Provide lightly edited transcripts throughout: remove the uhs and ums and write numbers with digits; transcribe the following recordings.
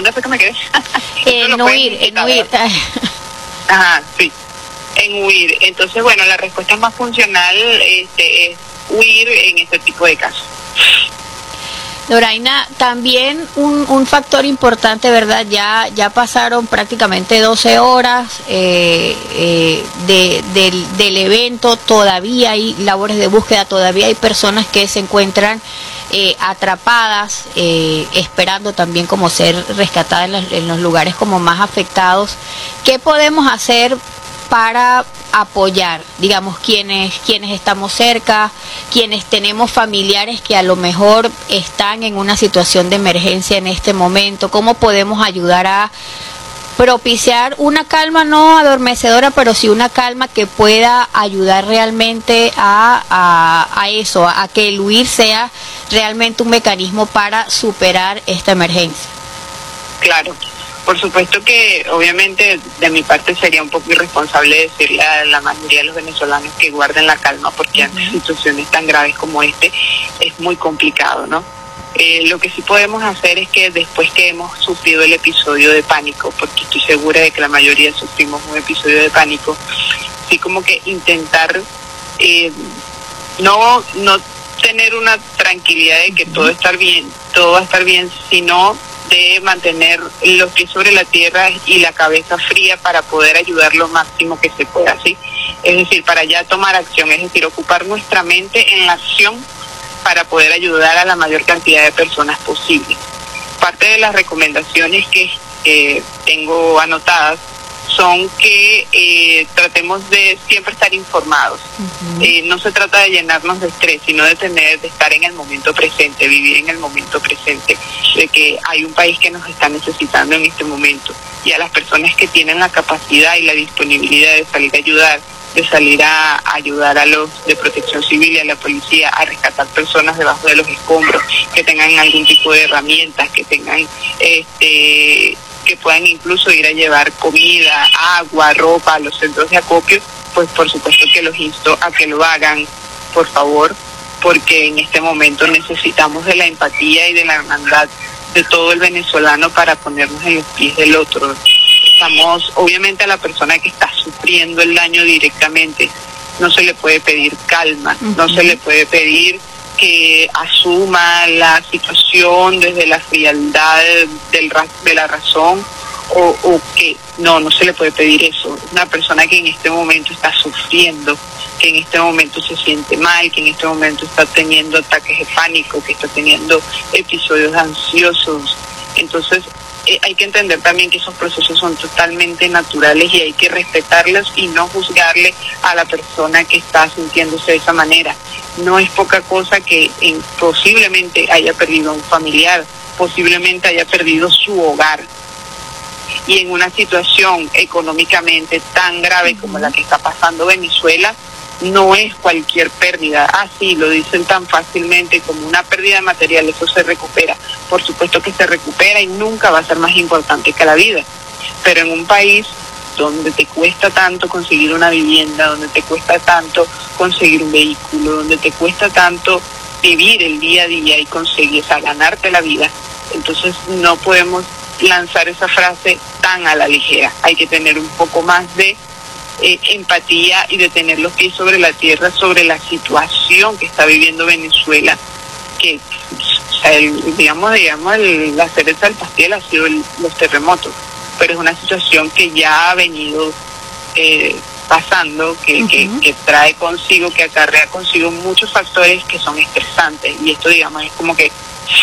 ¿Dónde fue que me quedé? En huir. Ajá, sí, en huir. Entonces, bueno, la respuesta más funcional es huir en este tipo de casos. Doraina, también un factor importante, ¿verdad? Ya pasaron prácticamente 12 horas del evento, todavía hay labores de búsqueda, todavía hay personas que se encuentran atrapadas, esperando también como ser rescatadas en los lugares como más afectados. ¿Qué podemos hacer para apoyar, digamos, quienes estamos cerca, quienes tenemos familiares que a lo mejor están en una situación de emergencia en este momento? ¿Cómo podemos ayudar a propiciar una calma no adormecedora, pero sí una calma que pueda ayudar realmente a eso, a que el huir sea realmente un mecanismo para superar esta emergencia? Claro. Por supuesto que obviamente de mi parte sería un poco irresponsable decirle a la mayoría de los venezolanos que guarden la calma, porque ante situaciones tan graves como es muy complicado, ¿no? Lo que sí podemos hacer es que después que hemos sufrido el episodio de pánico, porque estoy segura de que la mayoría sufrimos un episodio de pánico, sí como que intentar no tener una tranquilidad de que todo va a estar bien, sino de mantener los pies sobre la tierra y la cabeza fría para poder ayudar lo máximo que se pueda, ¿sí? Es decir, para ya tomar acción, es decir, ocupar nuestra mente en la acción para poder ayudar a la mayor cantidad de personas posible. Parte de las recomendaciones que tengo anotadas son que tratemos de siempre estar informados. No se trata de llenarnos de estrés, sino de estar en el momento presente, vivir en el momento presente, de que hay un país que nos está necesitando en este momento, y a las personas que tienen la capacidad y la disponibilidad de salir a ayudar, de salir a ayudar a los de Protección Civil y a la policía a rescatar personas debajo de los escombros, que tengan algún tipo de herramientas, que tengan que puedan incluso ir a llevar comida, agua, ropa a los centros de acopio, pues por supuesto que los insto a que lo hagan, por favor, porque en este momento necesitamos de la empatía y de la hermandad de todo el venezolano para ponernos en los pies del otro. Obviamente a la persona que está sufriendo el daño directamente, no se le puede pedir calma, no se le puede pedir que asuma la situación desde la frialdad de la razón, o que no se le puede pedir eso. Una persona que en este momento está sufriendo, que en este momento se siente mal, que en este momento está teniendo ataques de pánico, que está teniendo episodios ansiosos. Entonces hay que entender también que esos procesos son totalmente naturales y hay que respetarlos y no juzgarle a la persona que está sintiéndose de esa manera. No es poca cosa que posiblemente haya perdido a un familiar, posiblemente haya perdido su hogar. Y en una situación económicamente tan grave como la que está pasando Venezuela, no es cualquier pérdida. Así lo dicen tan fácilmente como una pérdida de material, eso se recupera. Por supuesto que se recupera y nunca va a ser más importante que la vida. Pero en un país donde te cuesta tanto conseguir una vivienda, donde te cuesta tanto conseguir un vehículo, donde te cuesta tanto vivir el día a día y conseguir, ganarte la vida, entonces no podemos lanzar esa frase tan a la ligera. Hay que tener un poco más de empatía y de tener los pies sobre la tierra sobre la situación que está viviendo Venezuela, que la cereza del pastel ha sido los terremotos, pero es una situación que ya ha venido pasando, que trae consigo, que acarrea consigo muchos factores que son estresantes, y esto es como que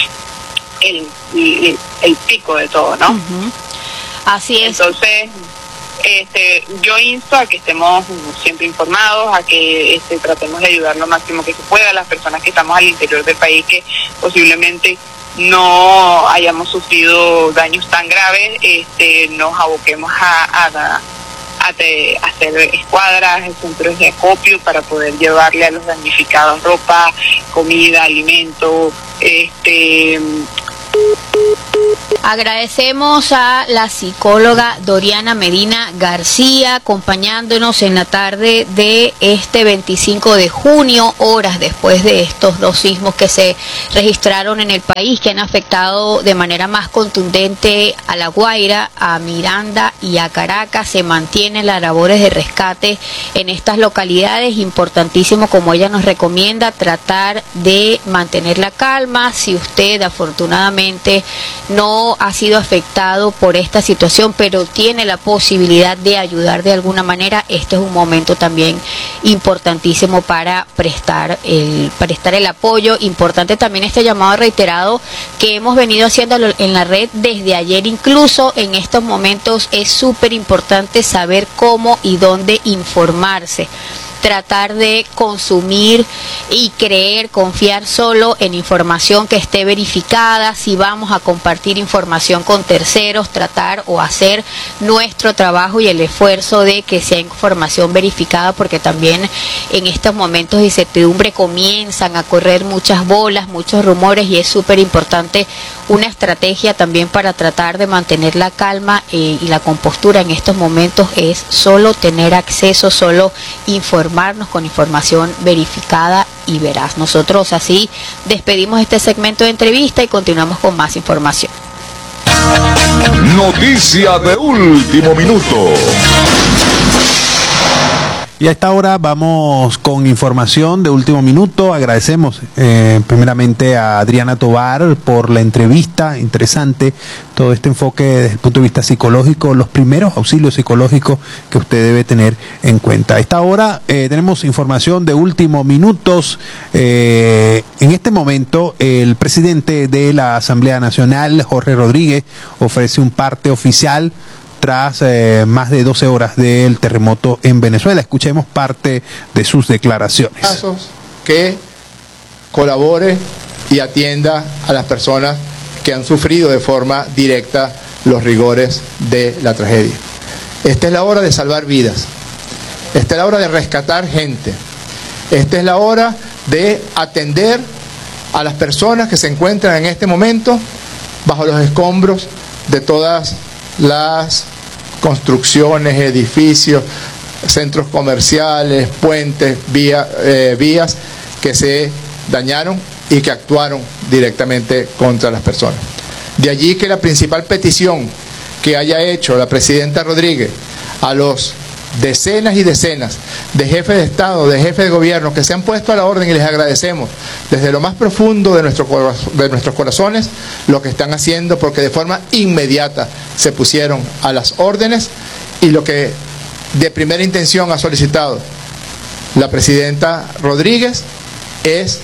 el pico de todo, ¿no? Así es. Entonces yo insto a que estemos siempre informados, a que tratemos de ayudar lo máximo que se pueda a las personas que estamos al interior del país, que posiblemente no hayamos sufrido daños tan graves, nos aboquemos a hacer escuadras en centros de acopio para poder llevarle a los damnificados ropa, comida, alimento, Agradecemos a la psicóloga Doriana Medina García acompañándonos en la tarde de este 25 de junio, horas después de estos dos sismos que se registraron en el país, que han afectado de manera más contundente a La Guaira, a Miranda y a Caracas. Se mantienen las labores de rescate en estas localidades. Importantísimo, como ella nos recomienda, tratar de mantener la calma. Si usted afortunadamente no ha sido afectado por esta situación, pero tiene la posibilidad de ayudar de alguna manera, este es un momento también importantísimo para prestar el apoyo. Importante también este llamado reiterado que hemos venido haciendo en la red desde ayer. Incluso en estos momentos es súper importante saber cómo y dónde informarse. Tratar de consumir y creer, confiar solo en información que esté verificada. Si vamos a compartir información con terceros, tratar o hacer nuestro trabajo y el esfuerzo de que sea información verificada, porque también en estos momentos de incertidumbre comienzan a correr muchas bolas, muchos rumores, y es súper importante una estrategia también para tratar de mantener la calma y la compostura en estos momentos es solo tener acceso, solo informarnos con información verificada y veraz. Nosotros así despedimos este segmento de entrevista y continuamos con más información. Noticia de último minuto. Y a esta hora vamos con información de último minuto. Agradecemos primeramente a Adriana Tovar por la entrevista interesante, todo este enfoque desde el punto de vista psicológico, los primeros auxilios psicológicos que usted debe tener en cuenta. A esta hora tenemos información de último minutos. En este momento el presidente de la Asamblea Nacional, Jorge Rodríguez, ofrece un parte oficial tras más de 12 horas del terremoto en Venezuela. Escuchemos parte de sus declaraciones. Que colabore y atienda a las personas que han sufrido de forma directa los rigores de la tragedia. Esta es la hora de salvar vidas. Esta es la hora de rescatar gente. Esta es la hora de atender a las personas que se encuentran en este momento bajo los escombros de todas las construcciones, edificios, centros comerciales, puentes, vías que se dañaron y que actuaron directamente contra las personas. De allí que la principal petición que haya hecho la presidenta Rodríguez a los decenas y decenas de jefes de Estado, de jefes de gobierno que se han puesto a la orden, y les agradecemos desde lo más profundo de nuestros corazones lo que están haciendo, porque de forma inmediata se pusieron a las órdenes, y lo que de primera intención ha solicitado la presidenta Rodríguez es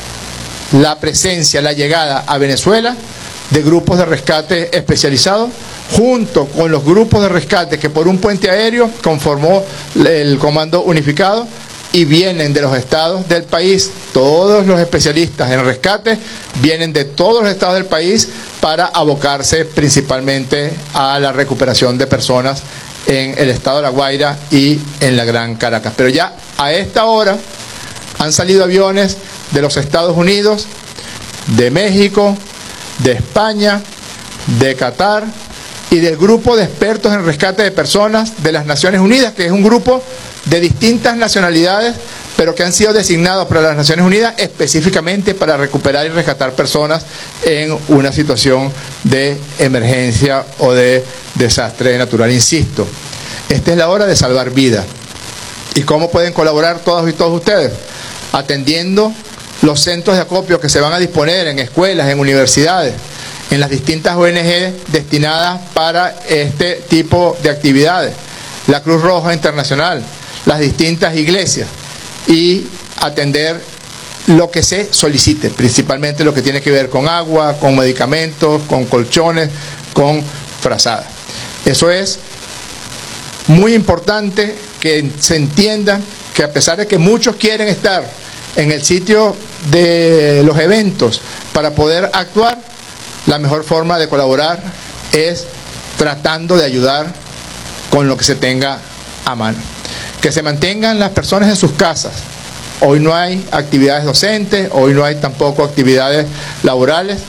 la presencia, la llegada a Venezuela de grupos de rescate especializados, junto con los grupos de rescate que por un puente aéreo conformó el Comando Unificado, y vienen de los estados del país. Todos los especialistas en rescate vienen de todos los estados del país para abocarse principalmente a la recuperación de personas en el estado de La Guaira y en la Gran Caracas. Pero ya a esta hora han salido aviones de los Estados Unidos, de México, de España, de Qatar y del grupo de expertos en rescate de personas de las Naciones Unidas, que es un grupo de distintas nacionalidades, pero que han sido designados para las Naciones Unidas específicamente para recuperar y rescatar personas en una situación de emergencia o de desastre natural. Insisto, esta es la hora de salvar vidas. ¿Y cómo pueden colaborar todas y todos ustedes? Atendiendo los centros de acopio que se van a disponer en escuelas, en universidades, en las distintas ONG destinadas para este tipo de actividades, la Cruz Roja Internacional, las distintas iglesias, y atender lo que se solicite, principalmente lo que tiene que ver con agua, con medicamentos, con colchones, con frazadas. Eso es muy importante, que se entienda que a pesar de que muchos quieren estar en el sitio de los eventos para poder actuar, la mejor forma de colaborar es tratando de ayudar con lo que se tenga a mano. Que se mantengan las personas en sus casas. Hoy no hay actividades docentes, hoy no hay tampoco actividades laborales.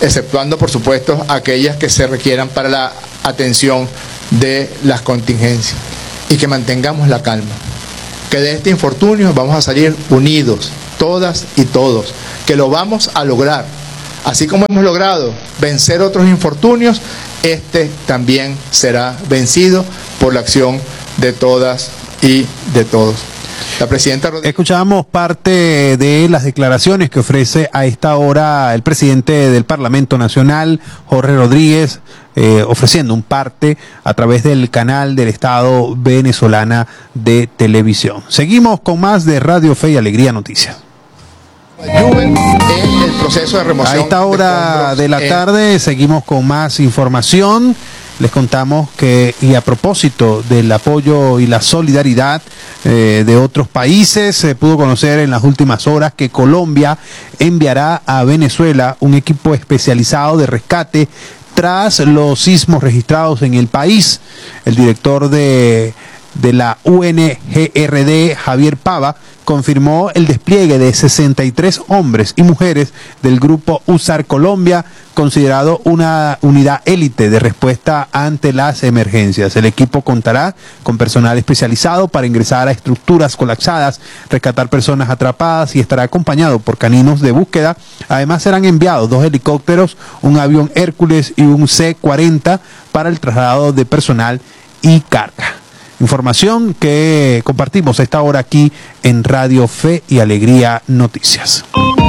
exceptuando por supuesto aquellas que se requieran para la atención de las contingencias, y que mantengamos la calma, que de este infortunio vamos a salir unidos, todas y todos, que lo vamos a lograr. Así como hemos logrado vencer otros infortunios, este también será vencido por la acción de todas y de todos. La presidenta Rodríguez. Escuchábamos parte de las declaraciones que ofrece a esta hora el presidente del Parlamento Nacional, Jorge Rodríguez, ofreciendo un parte a través del canal del Estado venezolana de televisión. Seguimos con más de Radio Fe y Alegría Noticias. En el proceso de remoción. A esta hora de la tarde seguimos con más información. Les contamos que, y a propósito del apoyo y la solidaridad de otros países, se pudo conocer en las últimas horas que Colombia enviará a Venezuela un equipo especializado de rescate tras los sismos registrados en el país. El director de la UNGRD, Javier Pava, confirmó el despliegue de 63 hombres y mujeres del grupo USAR Colombia, considerado una unidad élite de respuesta ante las emergencias. El equipo contará con personal especializado para ingresar a estructuras colapsadas, rescatar personas atrapadas y estará acompañado por caninos de búsqueda. Además serán enviados 2 helicópteros, un avión Hércules y un C-40 para el traslado de personal y carga. Información que compartimos a esta hora aquí en Radio Fe y Alegría Noticias.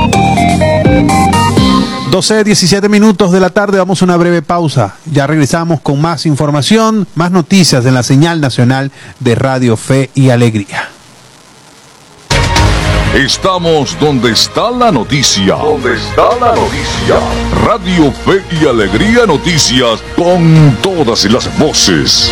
12:17 de la tarde, vamos a una breve pausa. Ya regresamos con más información, más noticias en la señal nacional de Radio Fe y Alegría. Estamos donde está la noticia. Donde está la noticia. Radio Fe y Alegría Noticias, con todas las voces.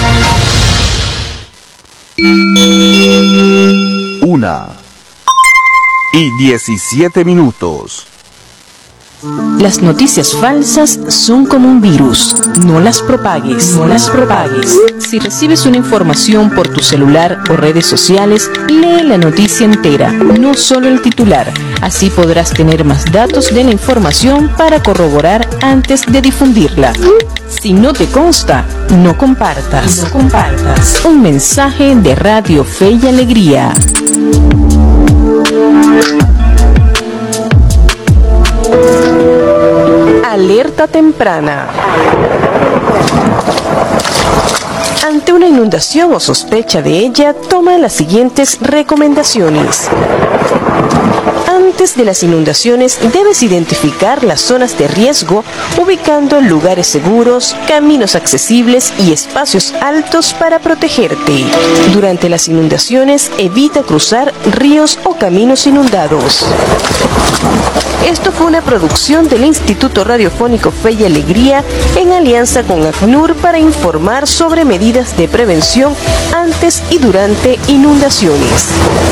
1:17. Las noticias falsas son como un virus. No las propagues, no las propagues. Si recibes una información por tu celular o redes sociales, lee la noticia entera, no solo el titular. Así podrás tener más datos de la información para corroborar antes de difundirla. Si no te consta, no compartas. No compartas. Un mensaje de Radio Fe y Alegría. Alerta temprana. Ante una inundación o sospecha de ella, toma las siguientes recomendaciones. Antes de las inundaciones, debes identificar las zonas de riesgo, ubicando lugares seguros, caminos accesibles y espacios altos para protegerte. Durante las inundaciones, evita cruzar ríos o caminos inundados. Esto fue una producción del Instituto Radiofónico Fe y Alegría en alianza con ACNUR para informar sobre medidas de prevención antes y durante inundaciones.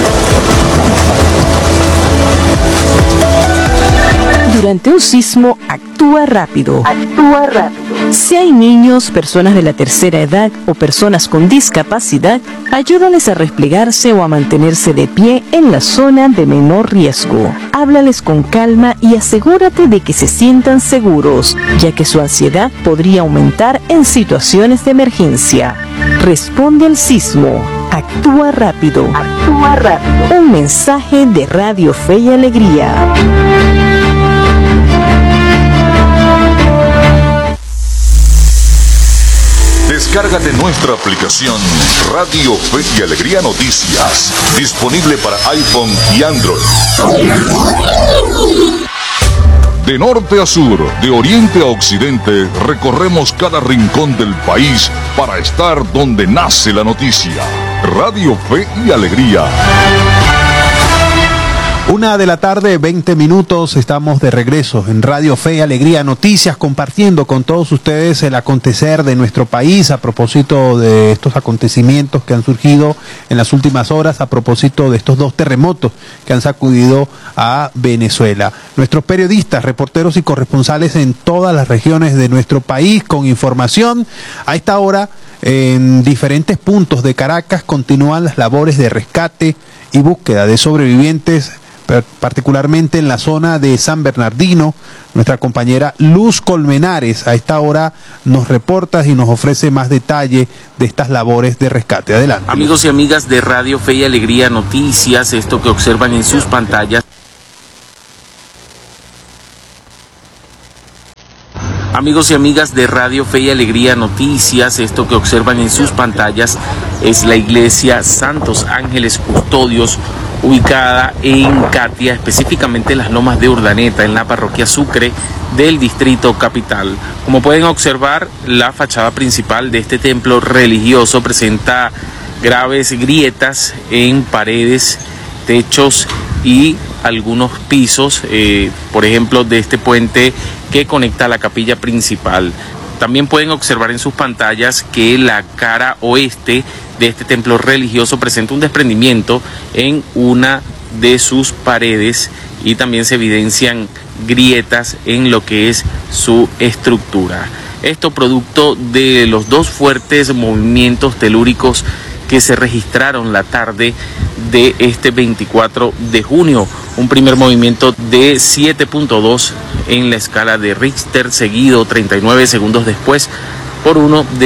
Durante un sismo, actúa rápido. Actúa rápido. Si hay niños, personas de la tercera edad o personas con discapacidad, ayúdales a replegarse o a mantenerse de pie en la zona de menor riesgo. Háblales con calma y asegúrate de que se sientan seguros, ya que su ansiedad podría aumentar en situaciones de emergencia. Responde al sismo. Actúa rápido. Actúa rápido. Un mensaje de Radio Fe y Alegría. Descárgate nuestra aplicación Radio Fe y Alegría Noticias, disponible para iPhone y Android. De norte a sur, de oriente a occidente, recorremos cada rincón del país para estar donde nace la noticia. Radio Fe y Alegría. 1:20 p.m, estamos de regreso en Radio Fe y Alegría Noticias, compartiendo con todos ustedes el acontecer de nuestro país a propósito de estos acontecimientos que han surgido en las últimas horas, a propósito de estos 2 terremotos que han sacudido a Venezuela. Nuestros periodistas, reporteros y corresponsales en todas las regiones de nuestro país con información. A esta hora, en diferentes puntos de Caracas continúan las labores de rescate y búsqueda de sobrevivientes particularmente en la zona de San Bernardino. Nuestra compañera Luz Colmenares a esta hora nos reporta y nos ofrece más detalle de estas labores de rescate. Adelante. Amigos y amigas de Radio Fe y Alegría Noticias, esto que observan en sus pantallas. Amigos y amigas de Radio Fe y Alegría Noticias, esto que observan en sus pantallas es la iglesia Santos Ángeles Custodios, ubicada en Catia, específicamente en las Lomas de Urdaneta, en la parroquia Sucre del Distrito Capital. Como pueden observar, la fachada principal de este templo religioso presenta graves grietas en paredes, techos y algunos pisos, por ejemplo, de este puente que conecta a la capilla principal. También pueden observar en sus pantallas que la cara oeste de este templo religioso presenta un desprendimiento en una de sus paredes y también se evidencian grietas en lo que es su estructura. Esto producto de los dos fuertes movimientos telúricos que se registraron la tarde de este 24 de junio. Un primer movimiento de 7.2 en la escala de Richter, seguido 39 segundos después por uno de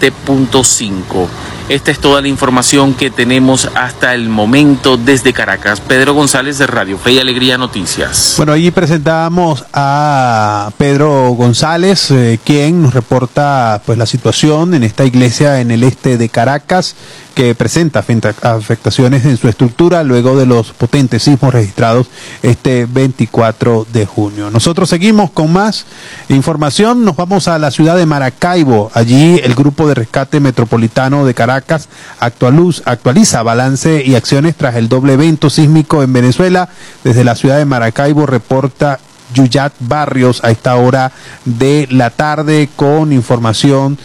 7.5. Esta es toda la información que tenemos hasta el momento desde Caracas. Pedro González de Radio Fe y Alegría Noticias. Bueno, allí presentábamos a Pedro González, quien nos reporta pues la situación en esta iglesia en el este de Caracas, que presenta afectaciones en su estructura luego de los potentes sismos registrados este 24 de junio. Nosotros seguimos con más información, nos vamos a la ciudad de Maracaibo. Allí el Grupo de Rescate Metropolitano de Caracas actualiza balance y acciones tras el doble evento sísmico en Venezuela. Desde la ciudad de Maracaibo reporta Yuyat Barrios a esta hora de la tarde con información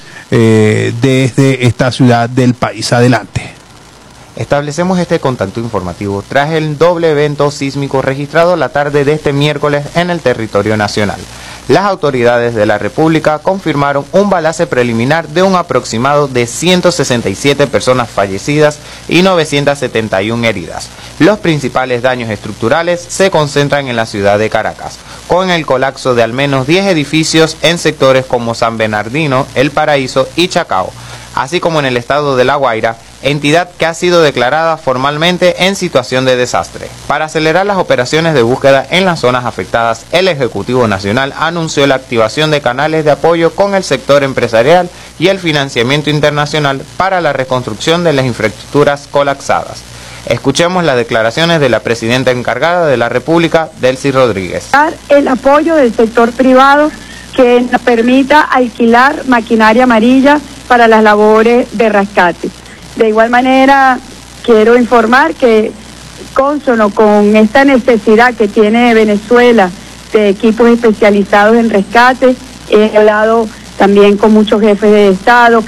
desde esta ciudad del país. Adelante. Establecemos este contacto informativo tras el doble evento sísmico registrado la tarde de este miércoles en el territorio nacional. Las autoridades de la República confirmaron un balance preliminar de un aproximado de 167 personas fallecidas y 971 heridas. Los principales daños estructurales se concentran en la ciudad de Caracas, con el colapso de al menos 10 edificios en sectores como San Bernardino, El Paraíso y Chacao, así como en el estado de La Guaira, entidad que ha sido declarada formalmente en situación de desastre. Para acelerar las operaciones de búsqueda en las zonas afectadas, el Ejecutivo Nacional anunció la activación de canales de apoyo con el sector empresarial y el financiamiento internacional para la reconstrucción de las infraestructuras colapsadas. Escuchemos las declaraciones de la presidenta encargada de la República, Delcy Rodríguez. El apoyo del sector privado que nos permita alquilar maquinaria amarilla para las labores de rescate. De igual manera, quiero informar que cónsono con esta necesidad que tiene Venezuela de equipos especializados en rescate, he hablado también con muchos jefes de Estado,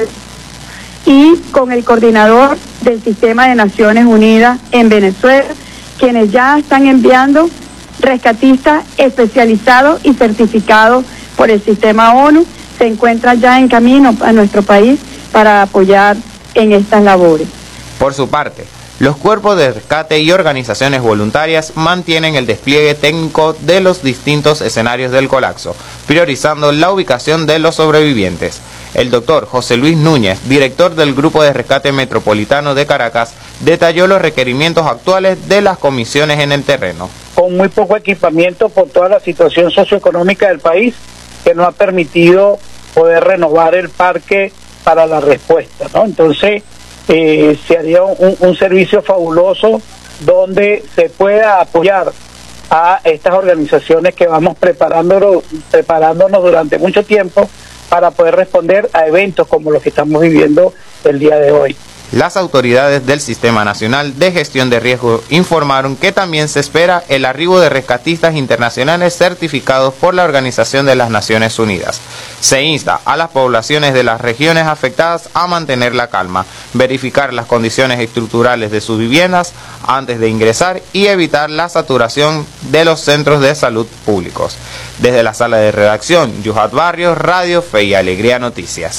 y con el coordinador del Sistema de Naciones Unidas en Venezuela, quienes ya están enviando rescatistas especializados y certificados por el sistema ONU, se encuentran ya en camino a nuestro país para apoyar en estas labores. Por su parte, los cuerpos de rescate y organizaciones voluntarias mantienen el despliegue técnico de los distintos escenarios del colapso, priorizando la ubicación de los sobrevivientes. El doctor José Luis Núñez, director del Grupo de Rescate Metropolitano de Caracas, detalló los requerimientos actuales de las comisiones en el terreno. Con muy poco equipamiento por toda la situación socioeconómica del país, que no ha permitido poder renovar el parque para la respuesta, ¿no? Entonces, se haría un servicio fabuloso donde se pueda apoyar a estas organizaciones que vamos preparándonos durante mucho tiempo para poder responder a eventos como los que estamos viviendo el día de hoy. Las autoridades del Sistema Nacional de Gestión de Riesgo informaron que también se espera el arribo de rescatistas internacionales certificados por la Organización de las Naciones Unidas. Se insta a las poblaciones de las regiones afectadas a mantener la calma, verificar las condiciones estructurales de sus viviendas antes de ingresar y evitar la saturación de los centros de salud públicos. Desde la sala de redacción, Yujat Barrios, Radio Fe y Alegría Noticias.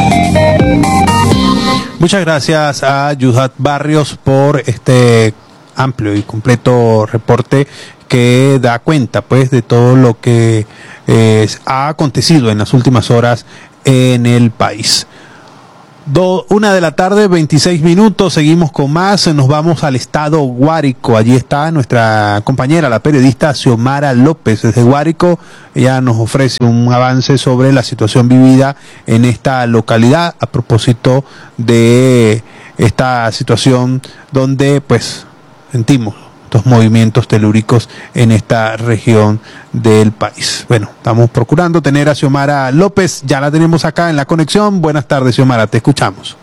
Muchas gracias a Yujat Barrios por este amplio y completo reporte que da cuenta pues de todo lo que ha acontecido en las últimas horas en el país. 1 de la tarde, 26 minutos, seguimos con más, nos vamos al estado Guárico. Allí está nuestra compañera, la periodista Xiomara López desde Guárico. Ella nos ofrece un avance sobre la situación vivida en esta localidad a propósito de esta situación donde pues sentimos estos movimientos telúricos en esta región del país. Bueno, estamos procurando tener a Xiomara López, ya la tenemos acá en la conexión. Buenas tardes, Xiomara, te escuchamos.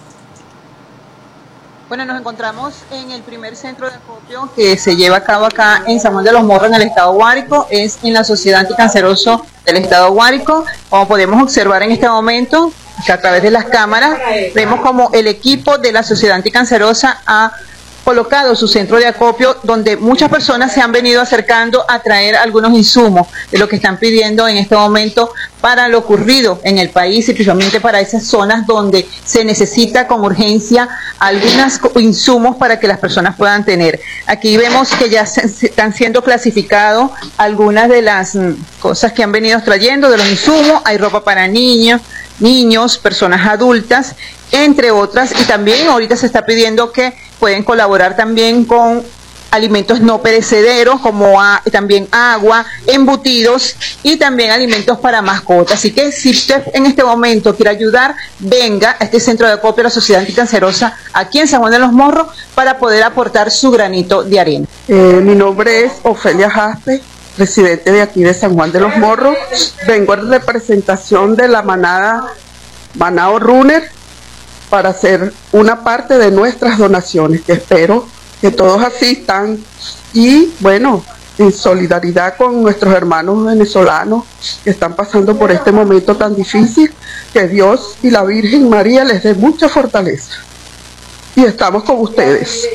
Bueno, nos encontramos en el primer centro de acopio que se lleva a cabo acá en San Juan de los Morros, en el estado Guárico, es en la Sociedad Anticanceroso del estado Guárico. Como podemos observar en este momento, que a través de las cámaras, vemos como el equipo de la Sociedad Anticancerosa ha colocado su centro de acopio, donde muchas personas se han venido acercando a traer algunos insumos de lo que están pidiendo en este momento para lo ocurrido en el país y principalmente para esas zonas donde se necesita con urgencia algunos insumos para que las personas puedan tener. Aquí vemos que ya están siendo clasificados algunas de las cosas que han venido trayendo de los insumos. Hay ropa para niños, personas adultas, entre otras, y también ahorita se está pidiendo que pueden colaborar también con alimentos no perecederos como también agua, embutidos y también alimentos para mascotas. Así que si usted en este momento quiere ayudar, venga a este centro de acopio de la Sociedad Anticancerosa aquí en San Juan de los Morros para poder aportar su granito de arena. Mi nombre es Ofelia Jaspe, residente de aquí de San Juan de los Morros. Vengo en representación de la Manao Runner para hacer una parte de nuestras donaciones, que espero que todos asistan y bueno, en solidaridad con nuestros hermanos venezolanos que están pasando por este momento tan difícil, que Dios y la Virgen María les dé mucha fortaleza. Y estamos con ustedes.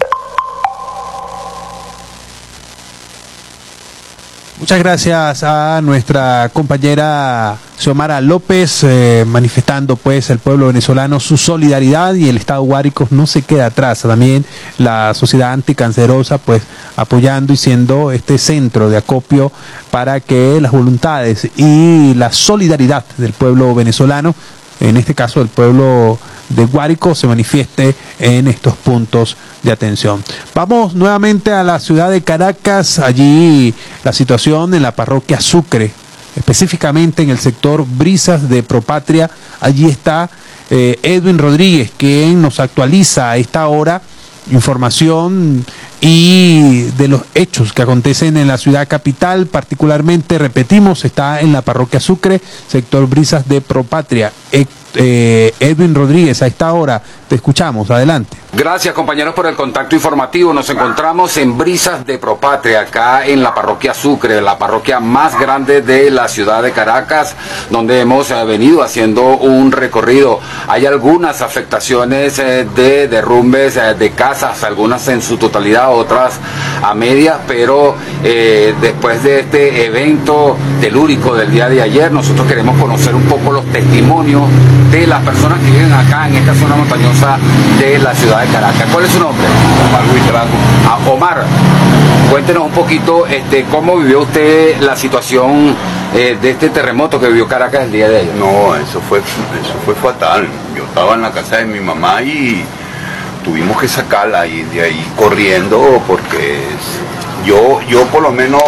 Muchas gracias a nuestra compañera Xiomara López, manifestando pues el pueblo venezolano su solidaridad, y el estado Guárico no se queda atrás. También la Sociedad Anticancerosa pues apoyando y siendo este centro de acopio para que las voluntades y la solidaridad del pueblo venezolano, en este caso el pueblo de Guárico, se manifieste en estos puntos de atención. Vamos nuevamente a la ciudad de Caracas. Allí la situación en la parroquia Sucre, específicamente en el sector Brisas de Propatria. Allí está Edwin Rodríguez, quien nos actualiza a esta hora información y de los hechos que acontecen en la ciudad capital. Particularmente, repetimos, está en la parroquia Sucre, sector Brisas de Propatria. Edwin Rodríguez, a esta hora te escuchamos, adelante. Gracias, compañeros, por el contacto informativo. Nos encontramos en Brisas de Propatria, acá en la parroquia Sucre, la parroquia más grande de la ciudad de Caracas, donde hemos venido haciendo un recorrido. Hay algunas afectaciones de derrumbes de casas, algunas en su totalidad, otras a medias, pero después de este evento telúrico del día de ayer, nosotros queremos conocer un poco los testimonios de las personas que viven acá en esta zona montañosa de la ciudad de Caracas. ¿Cuál es su nombre? Omar Luis Drago. Omar, cuéntenos un poquito cómo vivió usted la situación de este terremoto que vivió Caracas el día de ayer. No, eso fue fatal. Yo estaba en la casa de mi mamá y tuvimos que sacarla de ahí corriendo, porque yo por lo menos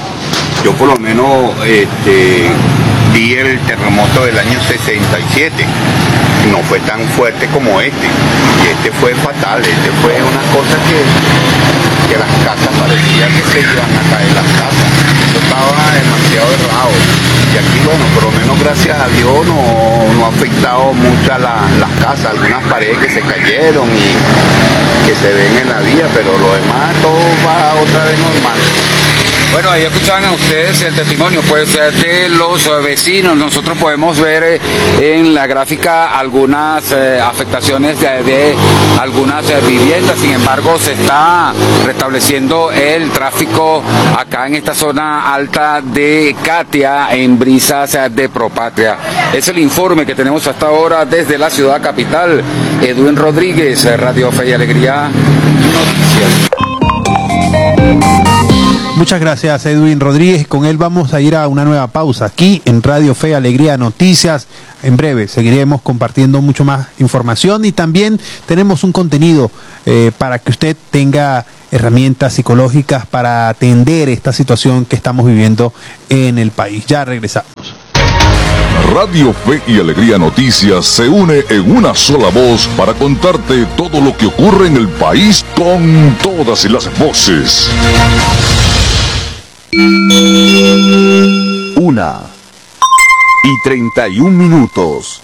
vi el terremoto del año 67, no fue tan fuerte como este, y este fue fatal. Este fue una cosa que las casas parecía que se iban a caer las casas. Eso estaba demasiado errado, y aquí bueno, por lo menos gracias a Dios no ha afectado mucho a las casas, algunas paredes que se cayeron y que se ven en la vía, pero lo demás todo va otra vez normal. Bueno, ahí escuchaban a ustedes el testimonio pues de los vecinos. Nosotros podemos ver en la gráfica algunas afectaciones de algunas viviendas. Sin embargo, se está restableciendo el tráfico acá en esta zona alta de Catia, en Brisas de Propatria. Es el informe que tenemos hasta ahora desde la ciudad capital. Edwin Rodríguez, Radio Fe y Alegría Noticias. Muchas gracias, Edwin Rodríguez. Con él vamos a ir a una nueva pausa aquí en Radio Fe y Alegría Noticias. En breve seguiremos compartiendo mucho más información y también tenemos un contenido para que usted tenga herramientas psicológicas para atender esta situación que estamos viviendo en el país. Ya regresamos. Radio Fe y Alegría Noticias se une en una sola voz para contarte todo lo que ocurre en el país con todas las voces. 1:31.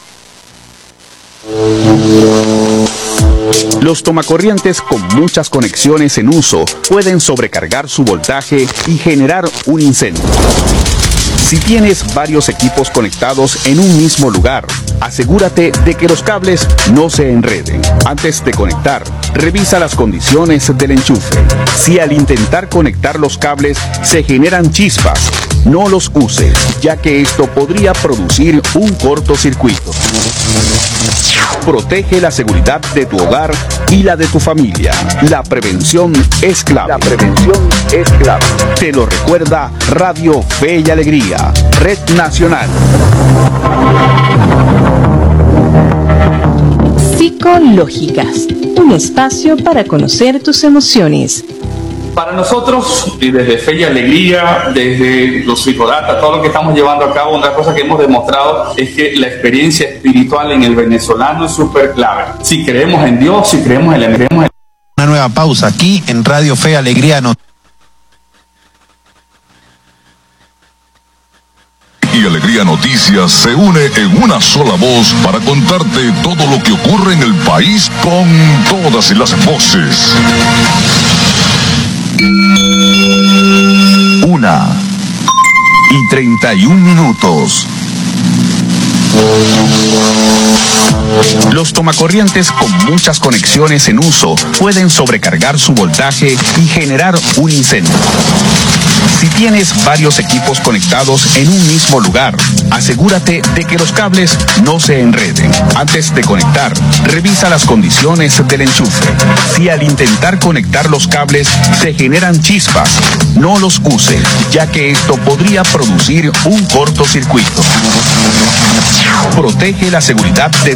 Los tomacorrientes con muchas conexiones en uso pueden sobrecargar su voltaje y generar un incendio. Si tienes varios equipos conectados en un mismo lugar, asegúrate de que los cables no se enreden. Antes de conectar, revisa las condiciones del enchufe. Si al intentar conectar los cables se generan chispas, no los uses, ya que esto podría producir un cortocircuito. Protege la seguridad de tu hogar y la de tu familia. La prevención es clave. Te lo recuerda Radio Fe y Alegría, Red Nacional. Psicológicas, un espacio para conocer tus emociones. Para nosotros, y desde Fe y Alegría, desde los psicodatas, todo lo que estamos llevando a cabo, una cosa que hemos demostrado es que la experiencia espiritual en el venezolano es súper clave. Si creemos en Dios, si creemos en el... Una nueva pausa aquí en Radio Fe y Alegría Y Alegría Noticias se une en una sola voz para contarte todo lo que ocurre en el país con todas las voces. 1:31. Los tomacorrientes con muchas conexiones en uso pueden sobrecargar su voltaje y generar un incendio. Si tienes varios equipos conectados en un mismo lugar, asegúrate de que los cables no se enreden. Antes de conectar, revisa las condiciones del enchufe. Si al intentar conectar los cables se generan chispas, no los uses, ya que esto podría producir un cortocircuito. Protege la seguridad de